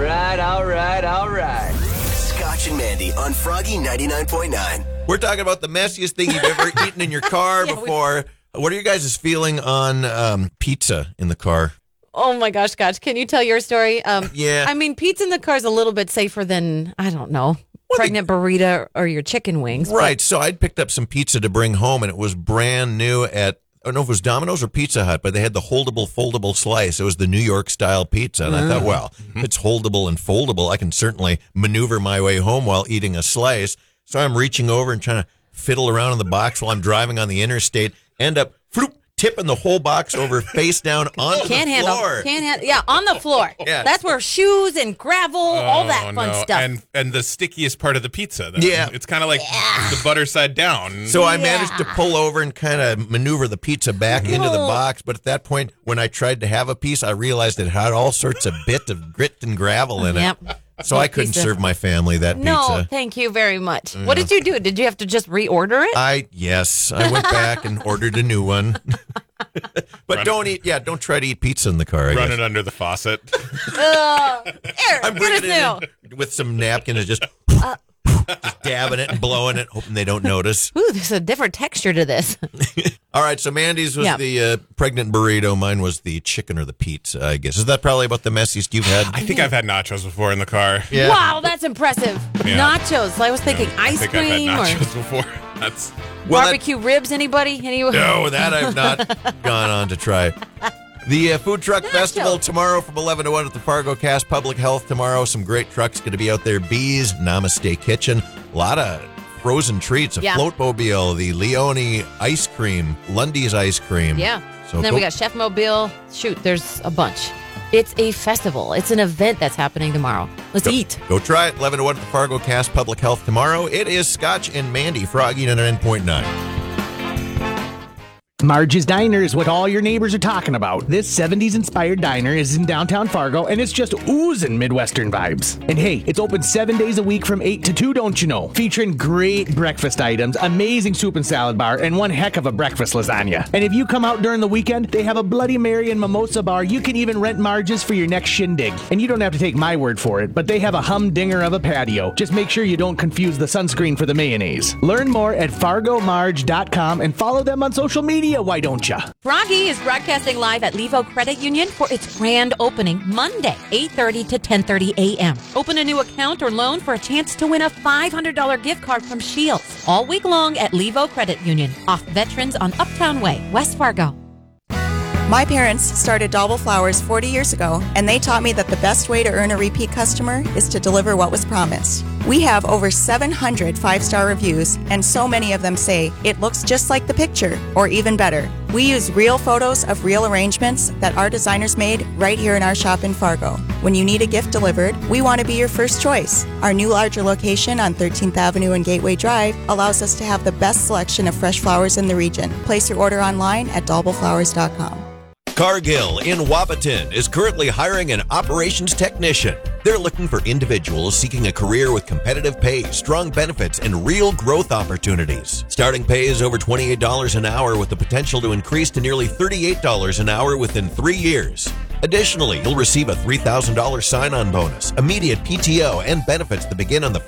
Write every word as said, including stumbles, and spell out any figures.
right, all right, all right. Scotch and Mandy on Froggy ninety-nine point nine. We're talking about the messiest thing you've ever eaten in your car Yeah, before. What are your guys' feeling on um, pizza in the car? Oh my gosh, Scotch, can you tell your story? Um, Yeah. I mean, pizza in the car is a little bit safer than, I don't know, pregnant burrito or your chicken wings. but- Right. So I'd picked up some pizza to bring home, and it was brand new at, I don't know if it was Domino's or Pizza Hut, but they had the holdable, foldable slice. It was the New York style pizza. And I thought, well, if it's holdable and foldable, I can certainly maneuver my way home while eating a slice. So I'm reaching over and trying to fiddle around in the box while I'm driving on the interstate, end up floop, tipping the whole box over face down onto Can't the handle. floor. Can't handle. Yeah, on the floor. Yeah. That's where shoes and gravel, all that Oh, fun no. stuff. And and the stickiest part of the pizza. Then. Yeah. It's kind of like the butter side down. So I Yeah. managed to pull over and kind of maneuver the pizza back into the box. But at that point, when I tried to have a piece, I realized it had all sorts of bit of grit and gravel in it. Yep. So I couldn't Pizza. serve my family that no, pizza. thank you very much. What did you do? Did you have to just reorder it? I, yes, I went back and ordered a new one. But Run don't eat, yeah, don't try to eat pizza in the car, I Run guess. it under the faucet. Uh, Eric, I'm get us bringing new. it in with some napkin and just, just dabbing it and blowing it, hoping they don't notice. Ooh, there's a different texture to this. All right, so Mandy's was Yeah. the uh, pregnant burrito. Mine was the chicken or the pizza, I guess. Is that probably about the messiest you've had? I think I've had nachos before in the car. Yeah. Wow, that's impressive. Yeah. Nachos. I was thinking I ice think cream I've or had nachos before. That's Well, that- barbecue ribs. Anybody? Any? No, that I've not gone on to try. The uh, Food Truck Festival tomorrow from eleven to one at the Fargo Cast Public Health tomorrow. Some great trucks going to be out there. Bees, Namaste Kitchen. A lot of frozen treats. A Yeah. Floatmobile, the Leone ice cream, Lundy's ice cream. Yeah. So and then go- we got Chef Mobile. Shoot, there's a bunch. It's a festival. It's an event that's happening tomorrow. Let's Go, eat. go try it. eleven to one at the Fargo Cast Public Health tomorrow. It is Scotch and Mandy, Froggy ninety-nine point nine. Marge's Diner is what all your neighbors are talking about. This seventies-inspired diner is in downtown Fargo, and it's just oozing Midwestern vibes. And hey, it's open seven days a week from eight to two, don't you know? Featuring great breakfast items, amazing soup and salad bar, and one heck of a breakfast lasagna. And if you come out during the weekend, they have a Bloody Mary and mimosa bar. You can even rent Marge's for your next shindig. And you don't have to take my word for it, but they have a humdinger of a patio. Just make sure you don't confuse the sunscreen for the mayonnaise. Learn more at fargo marge dot com and follow them on social media, why don't ya? Froggy is broadcasting live at Levo Credit Union for its grand opening Monday, eight thirty to ten thirty a.m. Open a new account or loan for a chance to win a five hundred dollars gift card from Shields. All week long at Levo Credit Union, off Veterans on Uptown Way, West Fargo. My parents started Dauble Flowers forty years ago, and they taught me that the best way to earn a repeat customer is to deliver what was promised. We have over seven hundred five-star reviews, and so many of them say, it looks just like the picture, or even better. We use real photos of real arrangements that our designers made right here in our shop in Fargo. When you need a gift delivered, we want to be your first choice. Our new larger location on thirteenth Avenue and Gateway Drive allows us to have the best selection of fresh flowers in the region. Place your order online at dauble flowers dot com. Cargill in Wapaton is currently hiring an operations technician. They're looking for individuals seeking a career with competitive pay, strong benefits, and real growth opportunities. Starting pay is over twenty-eight dollars an hour with the potential to increase to nearly thirty-eight dollars an hour within three years. Additionally, you'll receive a three thousand dollars sign-on bonus, immediate P T O, and benefits that begin on the